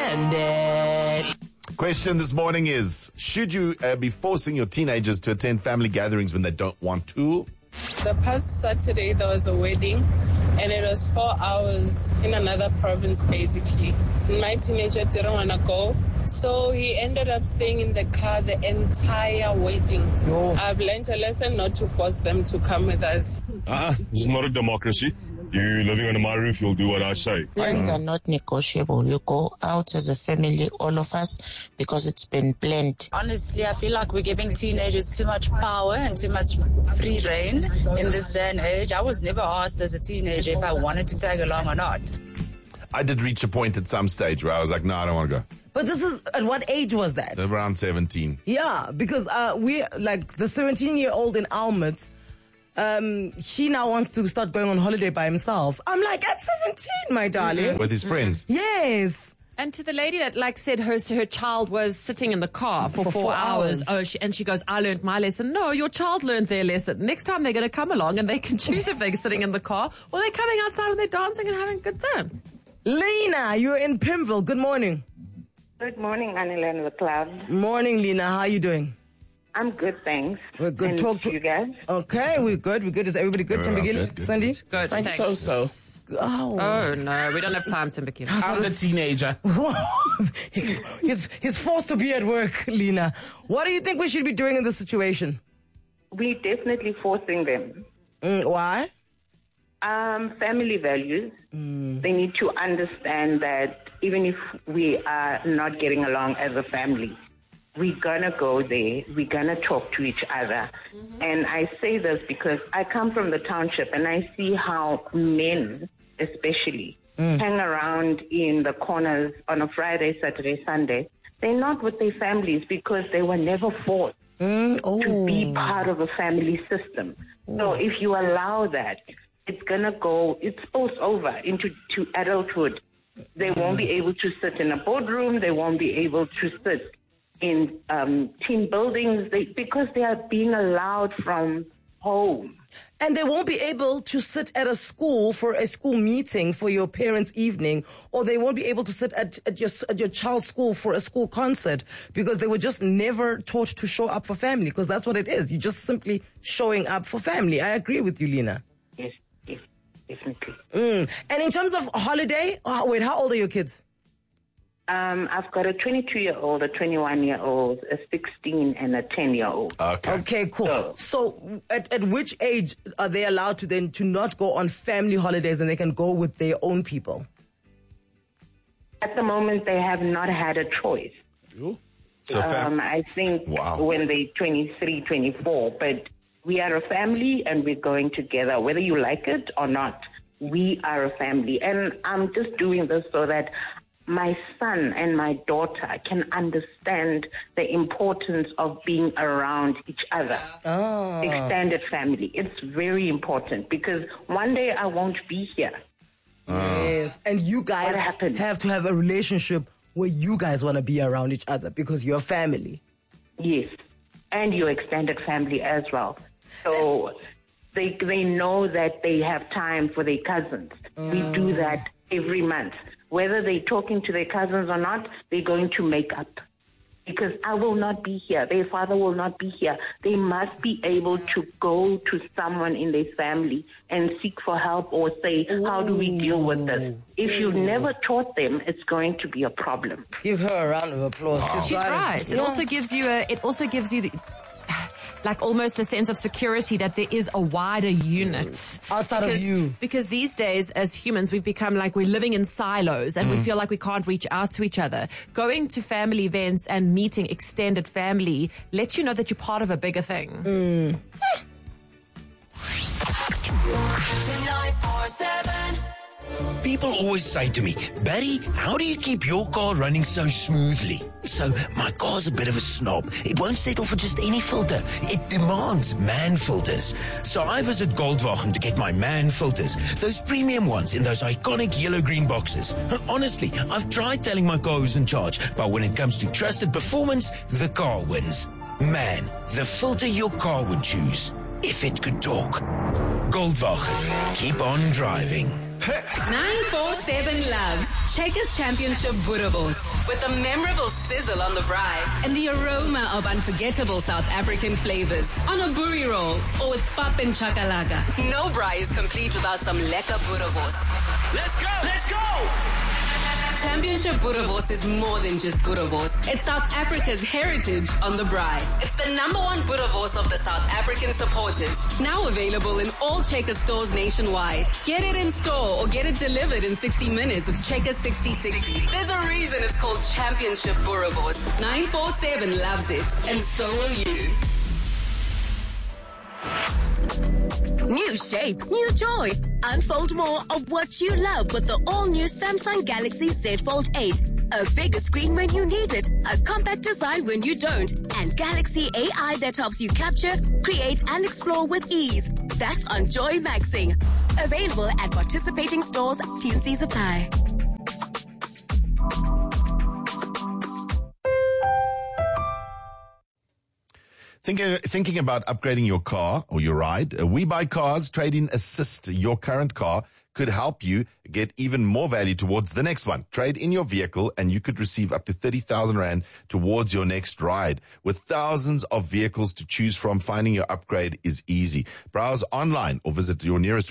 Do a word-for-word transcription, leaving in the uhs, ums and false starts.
Stranded. Question this morning is, should you uh, be forcing your teenagers to attend family gatherings when they don't want to? The past Saturday, there was a wedding, and it was four hours in another province, basically. My teenager didn't want to go, so he ended up staying in the car the entire wedding. Yo. I've learned a lesson not to force them to come with us. Ah, this is not a democracy. You're living under my roof, you'll do what I say. Things are not negotiable. You go out as a family, all of us, because it's been planned. Honestly, I feel like we're giving teenagers too much power and too much free reign in this day and age. I was never asked as a teenager if I wanted to tag along or not. I did reach a point at some stage where I was like, no, I don't want to go. But this is, at what age was that? Around seventeen. Yeah, because uh, we, like, the seventeen-year-old in Almut, um, he now wants to start going on holiday by himself. I'm like, at seventeen, my darling. With his friends. Yes. And to the lady that like said her her child was sitting in the car for, For four, four hours. hours. Oh, she, and she goes, I learned my lesson. No, your child learned their lesson. Next time they're going to come along and they can choose if they're sitting in the car or they're coming outside and they're dancing and having a good time. Lena, you're in Pimville. Good morning. Good morning, Anila and the Cloud. Morning, Lena. How are you doing? I'm good, thanks. We're good. And Talk to you guys. Okay, we're good. We're good. Is everybody good? Everyone's Timbagili? good, good, Sandy? Good, thanks. So-so. Oh. Oh, no, we don't have time, Timbuktu. I'm the teenager. he's, he's, he's forced to be at work, Lena. What do you think we should be doing in this situation? We're definitely forcing them. Mm, why? Um, family values. Mm. They need to understand that even if we are not getting along as a family, we're gonna go there, we're gonna talk to each other. Mm-hmm. And I say this because I come from the township and I see how men, especially, mm. hang around in the corners on a Friday, Saturday, Sunday. They're not with their families because they were never forced mm. oh. to be part of a family system. Oh. So if you allow that, it's gonna go, it spills over into to adulthood. They won't be able to sit in a boardroom, they won't be able to sit in um, team buildings they, because they are being allowed from home. And they won't be able to sit at a school for a school meeting for your parents' evening, or they won't be able to sit at, at your at your child's school for a school concert because they were just never taught to show up for family, because that's what it is. You're just simply showing up for family. I agree with you, Lena. Yes, yes, definitely. Mm. And in terms of holiday, oh, wait, how old are your kids? Um, I've got a twenty-two-year-old, a twenty-one-year-old, a sixteen, and a ten-year-old. Okay. Okay, cool. So, so at, at which age are they allowed to then to not go on family holidays and they can go with their own people? At the moment, they have not had a choice. So fam- um, I think wow. when they're twenty-three, twenty-four, but we are a family and we're going together, whether you like it or not. We are a family. And I'm just doing this so that my son and my daughter can understand the importance of being around each other. Oh. Extended family. It's very important because one day I won't be here. Yes. And you guys What happened? have to have a relationship where you guys want to be around each other because you're family. Yes. And your extended family as well. So they they know that they have time for their cousins. Mm. We do that every month. Whether they're talking to their cousins or not, they're going to make up. Because I will not be here. Their father will not be here. They must be able to go to someone in their family and seek for help or say, Ooh. How do we deal with this? If you've never taught them, it's going to be a problem. Give her a round of applause. Wow. She's right. It yeah. also gives you a, it also gives you the, like almost a sense of security that there is a wider unit outside because, of you. Because these days, as humans, we've become like we're living in silos and mm. we feel like we can't reach out to each other. Going to family events and meeting extended family lets you know that you're part of a bigger thing. Mm. nine four seven People always say to me, Barry, how do you keep your car running so smoothly? So my car's a bit of a snob. It won't settle for just any filter. It demands man filters. So I visit Goldwagen to get my man filters, those premium ones in those iconic yellow-green boxes. Honestly, I've tried telling my car who's in charge, but when it comes to trusted performance, the car wins. Man, the filter your car would choose, if it could talk. Goldwagen, keep on driving. nine four seven loves Checkers Championship Boerewors. With the memorable sizzle on the braai and the aroma of unforgettable South African flavors on a boerie roll or with pap and chakalaka. No braai is complete without some lekker Boerewors. Let's go! Let's go! Championship Boerewors is more than just Boerewors. It's South Africa's heritage on the braai. It's the number one Boerewors of the South African supporters. Now available in all Checkers stores nationwide. Get it in store or get it delivered in sixty minutes with Checkers sixty sixty. There's a reason it's called Championship Boerewors. nine four seven loves it, and so will you. New shape, new joy. Unfold more of what you love with the all-new Samsung Galaxy Z Fold eight. A bigger screen when you need it, a compact design when you don't, and Galaxy A I that helps you capture, create, and explore with ease. That's on Joy Maxing. Available at participating stores. T and Cs apply. Thinking, thinking about upgrading your car or your ride, uh, We Buy Cars Trade-in Assist. Your current car could help you get even more value towards the next one. Trade in your vehicle and you could receive up to thirty thousand rand towards your next ride. With thousands of vehicles to choose from, finding your upgrade is easy. Browse online or visit your nearest